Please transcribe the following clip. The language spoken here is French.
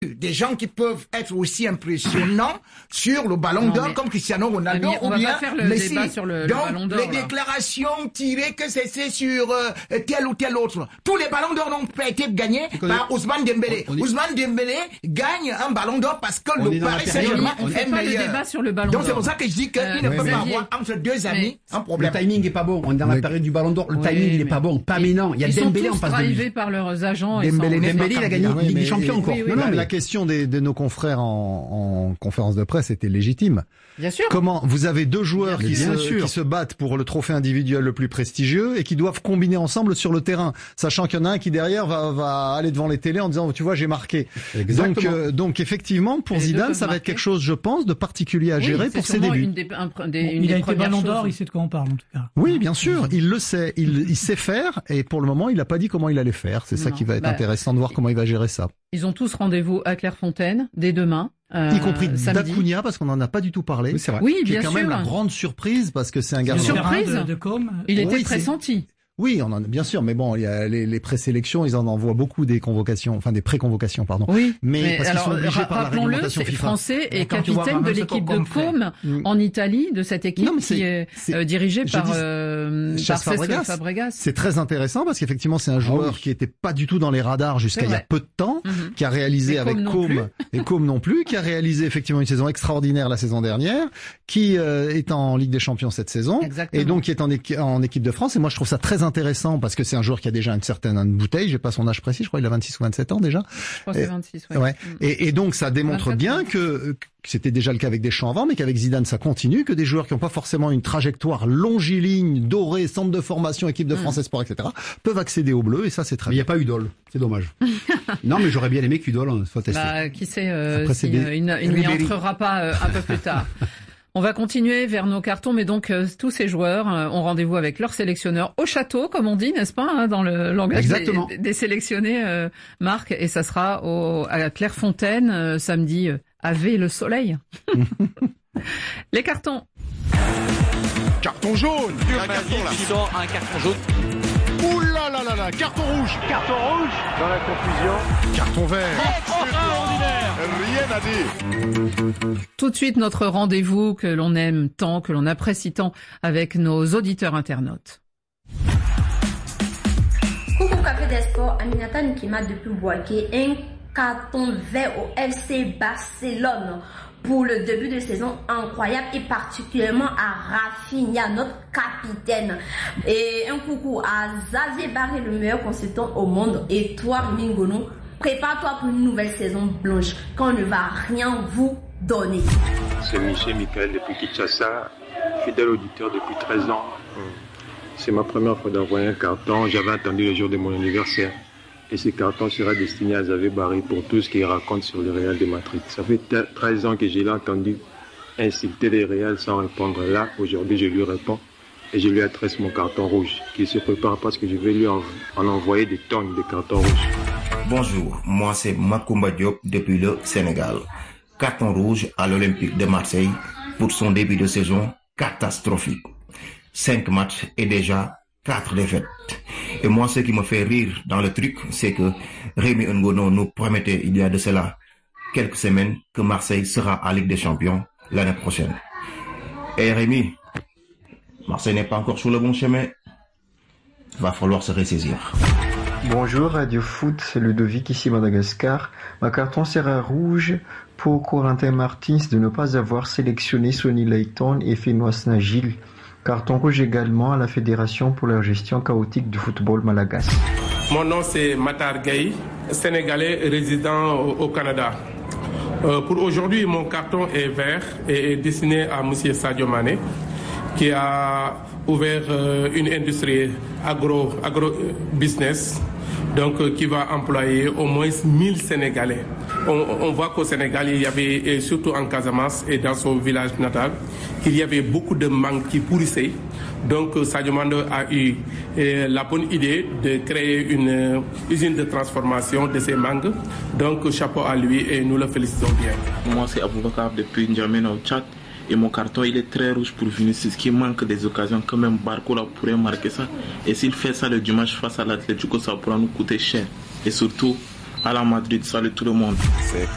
des gens qui peuvent être aussi impressionnants sur le ballon d'or comme Cristiano Ronaldo ou bien Messi. Donc les déclarations tirées que c'est sur tel ou tel autre. Tous les ballons d'or n'ont pas été gagnés par Ousmane Dembélé. Ousmane Dembélé gagne un ballon d'or parce que le Paris Saint-Germain est meilleur. Donc c'est pour ça que je dis qu'il ne peut pas avoir entre deux amis un problème. Le timing est pas bon. On est dans la période du ballon d'or. Le timing il est pas bon. Pas maintenant. Il y a Dembélé en face de lui. Ils sont tous drivés par leurs agents. Dembélé il a gagné Ligue des Champions encore. La question de nos confrères en conférence de presse était légitime. Bien sûr. Comment vous avez deux joueurs qui se battent pour le trophée individuel le plus prestigieux et qui doivent combiner ensemble sur le terrain, sachant qu'il y en a un qui derrière va aller devant les télés en disant tu vois j'ai marqué. Donc effectivement pour Zidane ça va être quelque chose je pense de particulier à gérer pour ses débuts. Il a été ballon d'or, il sait de quoi on parle en tout cas. Oui bien sûr, il le sait, il sait faire et pour le moment il n'a pas dit comment il allait faire. C'est ça qui va être intéressant de voir comment il va gérer ça. Ils ont tous rendez-vous à Clairefontaine dès demain. Y compris Dacunia parce qu'on n'en a pas du tout parlé. Oui, c'est vrai. Oui, qui bien est quand sûr. même la grande surprise parce que c'est un garçon. Surprise. Il était pressenti. Oui, on en a bien sûr, mais bon, il y a les présélections, ils en envoient beaucoup des convocations, enfin des pré-convocations, pardon. Oui, mais parce qu'ils sont obligés par la réglementation FIFA. Français est capitaine de l'équipe de Côme en Italie, de cette équipe qui est dirigée par Fabregas. C'est très intéressant parce qu'effectivement, c'est un joueur qui était pas du tout dans les radars jusqu'à il y a peu de temps, qui a réalisé avec Côme et Côme non plus, qui a réalisé effectivement une saison extraordinaire la saison dernière, qui est en Ligue des Champions cette saison et donc qui est en équipe de France. Et moi, je trouve ça très intéressant parce que c'est un joueur qui a déjà une certaine bouteille, j'ai pas son âge précis, je crois il a 26 ou 27 ans déjà. Je crois que c'est 26, ouais. Et donc ça démontre bien que c'était déjà le cas avec Deschamps avant, mais qu'avec Zidane ça continue, que des joueurs qui n'ont pas forcément une trajectoire longiligne, dorée, centre de formation, équipe de France Espoir, etc., peuvent accéder au bleu et ça c'est très bien. Il n'y a pas eu d'Ol, c'est dommage. Non mais j'aurais bien aimé qu'Udol soit testé. Qui sait, il n'y entrera pas un peu plus tard. On va continuer vers nos cartons, mais donc tous ces joueurs ont rendez-vous avec leur sélectionneur au château, comme on dit, n'est-ce pas, dans le langage des sélectionnés, Marc, et ça sera à Clairefontaine samedi. Ave le soleil. Les cartons. Carton jaune. Un carton jaune. Ouh là là là là, carton rouge. Carton rouge. Dans la confusion. Carton vert. Extraordinaire. Rien à dire. Tout de suite, notre rendez-vous que l'on aime tant, que l'on apprécie tant avec nos auditeurs internautes. Coucou Café des Sports, Aminata Nkima depuis Boaké, un carton vert au FC Barcelone pour le début de saison incroyable et particulièrement à Rafinha, notre capitaine. Et un coucou à Xavier Barré, le meilleur consultant au monde. Et toi, Mingono, prépare-toi pour une nouvelle saison blanche qu'on ne va rien vous donner. C'est Michel Michael depuis Kinshasa, fidèle auditeur depuis 13 ans. C'est ma première fois d'envoyer un carton. J'avais attendu le jour de mon anniversaire. Et ce carton sera destiné à Xavier Barré pour tout ce qu'il raconte sur le Real de Madrid. Ça fait 13 ans que je l'ai entendu insulter les Real sans répondre. Là, aujourd'hui, je lui réponds et je lui adresse mon carton rouge. Qu'il se prépare parce que je vais lui en envoyer des tonnes de cartons rouges. Bonjour, moi c'est Makoumba Diop depuis le Sénégal. Carton rouge à l'Olympique de Marseille pour son début de saison catastrophique. 5 matchs et déjà 4 défaites. Et moi, ce qui me fait rire dans le truc, c'est que Rémi Ngono nous promettait il y a de cela quelques semaines que Marseille sera à Ligue des Champions l'année prochaine. Et Rémi, Marseille n'est pas encore sur le bon chemin. Il va falloir se ressaisir. Bonjour Radio Foot, c'est Ludovic ici Madagascar. Ma carton sera rouge pour Corentin Martins de ne pas avoir sélectionné Sonny Layton et Fenois Nagil. Carton rouge également à la Fédération pour la gestion chaotique du football malagasy. Mon nom c'est Matar Gaye, Sénégalais résident au Canada. Pour aujourd'hui, mon carton est vert et est destiné à M. Sadio Mané, qui a ouvert une industrie agro-business, donc qui va employer au moins 1000 Sénégalais. On voit qu'au Sénégal, il y avait, et surtout en Casamance et dans son village natal, qu'il y avait beaucoup de mangues qui pourrissaient. Donc Sadio Mané a eu la bonne idée de créer une usine de transformation de ces mangues. Donc chapeau à lui et nous le félicitons bien. Moi c'est Aboubakar depuis N'Djamena au Tchad. Et mon carton il est très rouge pour Vinicius qui manque des occasions quand même. Barcola pourrait marquer ça. Et s'il fait ça le dimanche face à l'Atlético, ça pourra nous coûter cher. Et surtout à la Madrid, salut tout le monde.